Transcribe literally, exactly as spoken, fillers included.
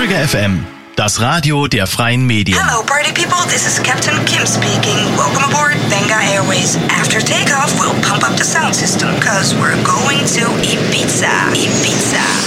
Trigger F M, das Radio der freien Medien. Hello party people, this is Captain Kim speaking. Welcome aboard Benga Airways. After takeoff, we'll pump up the sound system, cause we're going to Ibiza. Ibiza.